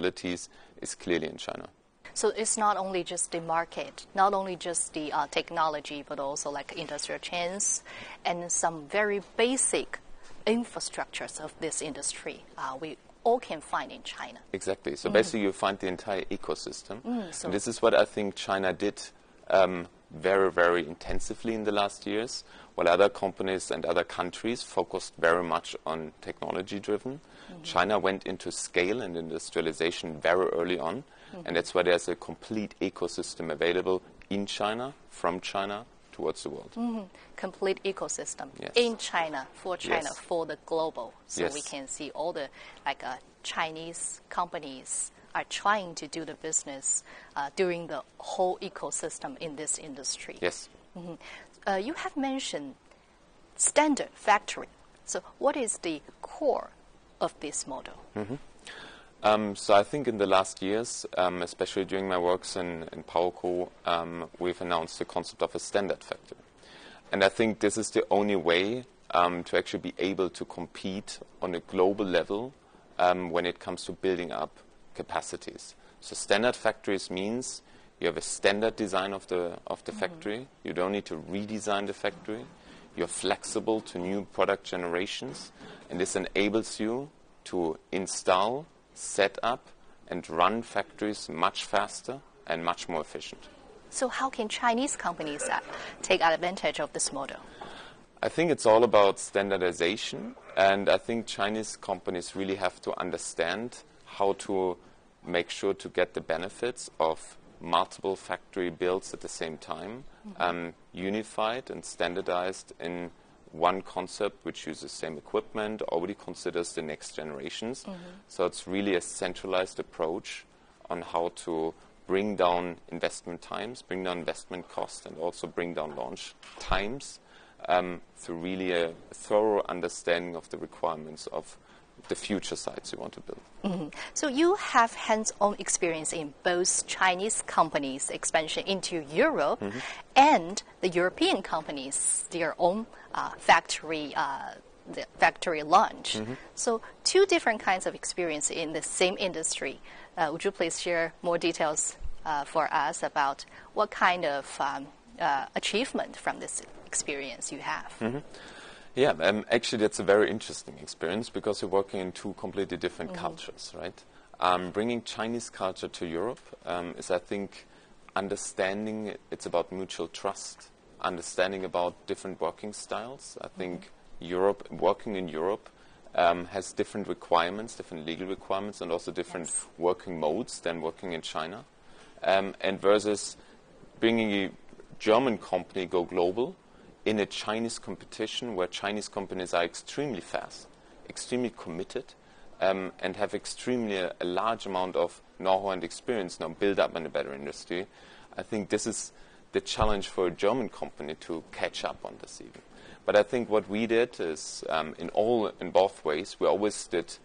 capabilities is clearly in China. So it's not only just the market, not only just the technology, but also like industrial chains and some very basic infrastructures of this industry we all can find in China. Exactly. So basically you find the entire ecosystem. So And this is what I think China did very, very intensively in the last years, while other companies and other countries focused very much on technology-driven. China went into scale and industrialization very early on, and that's why there's a complete ecosystem available in China, from China, towards the world. complete ecosystem Yes. in China, for China, Yes. for the global. So Yes. we can see all the Chinese companies are trying to do the business during the whole ecosystem in this industry. Yes. You have mentioned standard factory. So what is the core of this model? So I think in the last years, especially during my works in PowerCo, we've announced the concept of a standard factory. And I think this is the only way to actually be able to compete on a global level when it comes to building up capacities. So standard factories means you have a standard design of the factory. You don't need to redesign the factory. You're flexible to new product generations. And this enables you to install, set up, and run factories much faster and much more efficient. So how can Chinese companies take advantage of this model? I think it's all about standardization, and I think Chinese companies really have to understand how to make sure to get the benefits of multiple factory builds at the same time, unified and standardized in one concept which uses the same equipment, already considers the next generations. So it's really a centralized approach on how to bring down investment times, bring down investment costs, and also bring down launch times through really a thorough understanding of the requirements of the future sites you want to build. So you have hands-on experience in both Chinese companies' expansion into Europe and the European companies, their own factory launch. So two different kinds of experience in the same industry. Would you please share more details for us about what kind of achievement from this experience you have? Yeah, actually that's a very interesting experience because you're working in two completely different cultures, right? Bringing Chinese culture to Europe is, I think, understanding it's about mutual trust, understanding about different working styles. I think Europe, working in Europe, has different requirements, different legal requirements, and also different working modes than working in China. And versus bringing a German company go global in a Chinese competition where Chinese companies are extremely fast, extremely committed, and have extremely a large amount of know-how and experience now built up in the battery industry. I think this is the challenge for a German company to catch up on this even. But I think what we did is, in both ways, we always did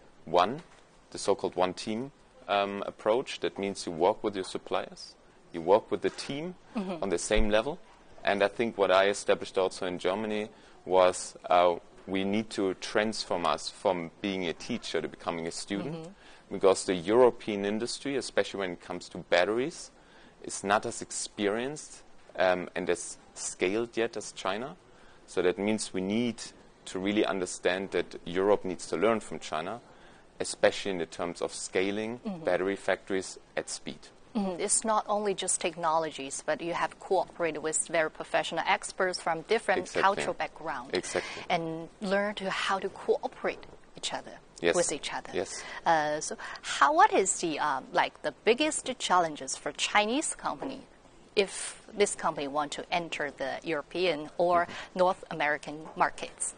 the so-called one team approach. That means you work with your suppliers, you work with the team on the same level. And I think what I established also in Germany was we need to transform us from being a teacher to becoming a student, because the European industry, especially when it comes to batteries, is not as experienced and as scaled yet as China. So that means we need to really understand that Europe needs to learn from China, especially in the terms of scaling battery factories at speed. It's not only just technologies, but you have cooperated with very professional experts from different cultural backgrounds and learn how to cooperate with each other. Yes. So what is the biggest challenges for Chinese company if this company want to enter the European or North American markets?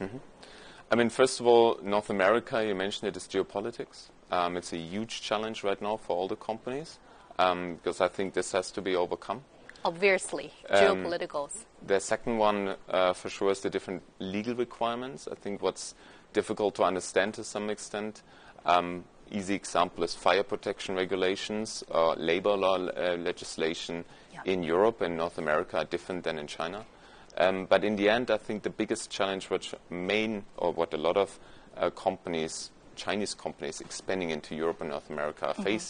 I mean, first of all, North America, you mentioned it, is geopolitics. It's a huge challenge right now for all the companies. Because I think this has to be overcome. Obviously, geopoliticals. The second one, for sure, is the different legal requirements. I think what's difficult to understand to some extent, easy example is fire protection regulations, labor law legislation in Europe and North America are different than in China. But in the end, I think the biggest challenge what a lot of companies, Chinese companies expanding into Europe and North America are facing